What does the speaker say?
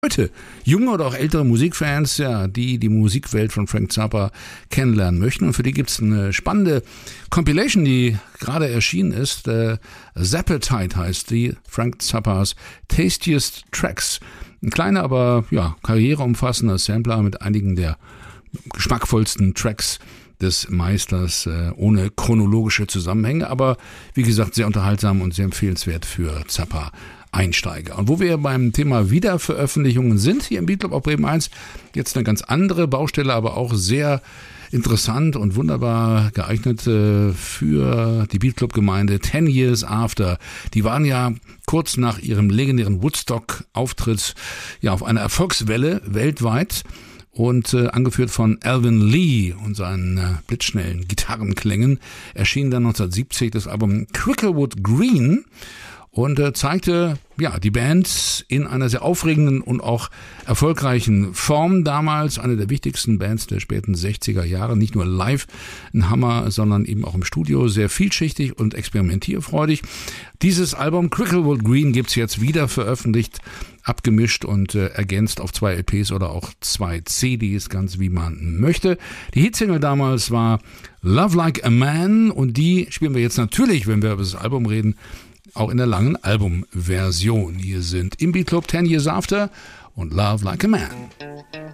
Heute junge oder auch ältere Musikfans, ja, die Musikwelt von Frank Zappa kennenlernen möchten. Und für die gibt's eine spannende Compilation, die gerade erschienen ist. Zappetite heißt die, Frank Zappas Tastiest Tracks. Ein kleiner, aber ja, karriereumfassender Sampler mit einigen der geschmackvollsten Tracks des Meisters, ohne chronologische Zusammenhänge, aber wie gesagt sehr unterhaltsam und sehr empfehlenswert für Zappa Einsteiger. Und wo wir beim Thema Wiederveröffentlichungen sind, hier im Beatclub auf Bremen 1, jetzt eine ganz andere Baustelle, aber auch sehr interessant und wunderbar geeignet für die Beatclub-Gemeinde 10 Years After. Die waren ja kurz nach ihrem legendären Woodstock-Auftritt ja auf einer Erfolgswelle weltweit und angeführt von Alvin Lee und seinen blitzschnellen Gitarrenklängen erschien dann 1970 das Album Cricklewood Green und zeigte ja die Band in einer sehr aufregenden und auch erfolgreichen Form damals, eine der wichtigsten Bands der späten 60er Jahre, nicht nur live ein Hammer, sondern eben auch im Studio, sehr vielschichtig und experimentierfreudig. Dieses Album Cricklewood Green gibt's jetzt wieder veröffentlicht, abgemischt und ergänzt auf 2 LPs oder auch 2 CDs, ganz wie man möchte. Die Hitsingle damals war Love Like a Man und die spielen wir jetzt natürlich, wenn wir über das Album reden, auch in der langen Albumversion. Hier sind im Beatclub 10 Years After und Love Like a Man.